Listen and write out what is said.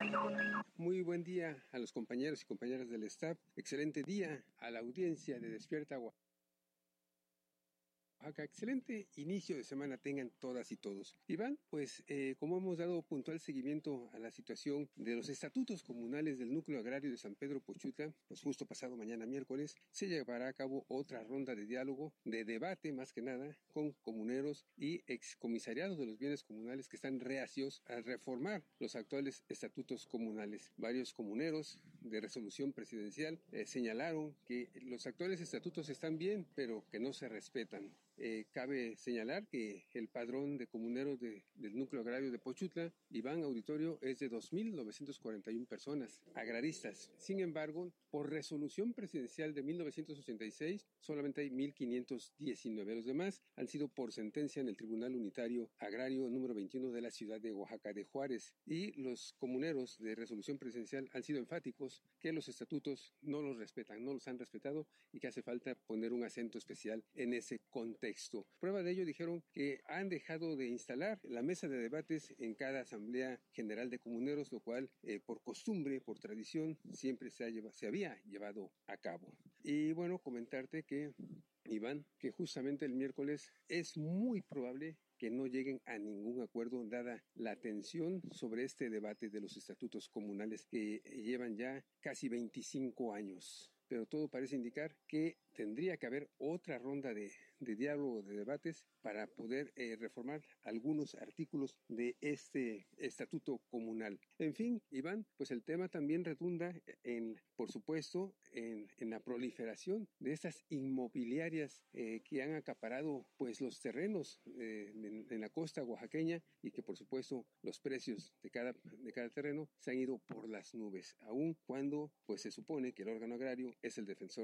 Muy buen día a los compañeros y compañeras del staff. Excelente día a la audiencia de Despierta Oaxaca. Excelente inicio de semana tengan todas y todos. Iván, pues como hemos dado puntual seguimiento a la situación de los estatutos comunales del núcleo agrario de San Pedro Pochutla, pues justo pasado mañana miércoles se llevará a cabo otra ronda de diálogo, de debate más que nada, con comuneros y excomisariados de los bienes comunales que están reacios a reformar los actuales estatutos comunales. Varios comuneros de resolución presidencial señalaron que los actuales estatutos están bien, pero que no se respetan. Cabe señalar que el padrón de comuneros del núcleo agrario de Pochutla, Iván Auditorio, es de 2.941 personas agraristas. Sin embargo, por resolución presidencial de 1986, solamente hay 1.519. Los demás han sido por sentencia en el Tribunal Unitario Agrario número 21 de la ciudad de Oaxaca de Juárez. Y los comuneros de resolución presidencial han sido enfáticos que los estatutos no los respetan, no los han respetado y que hace falta poner un acento especial en ese contexto. Prueba de ello, dijeron que han dejado de instalar la mesa de debates en cada asamblea general de comuneros, lo cual por costumbre, por tradición, siempre se había llevado a cabo. Y bueno, comentarte que, Iván, que justamente el miércoles es muy probable que no lleguen a ningún acuerdo dada la tensión sobre este debate de los estatutos comunales que llevan ya casi 25 años. Pero todo parece indicar que tendría que haber otra ronda de diálogo, de debates, para poder reformar algunos artículos de este estatuto comunal. En fin, Iván, pues el tema también redunda por supuesto, en la proliferación de estas inmobiliarias que han acaparado pues los terrenos en la costa oaxaqueña y que por supuesto los precios de cada terreno se han ido por las nubes, aun cuando pues se supone que el órgano agrario es el defensor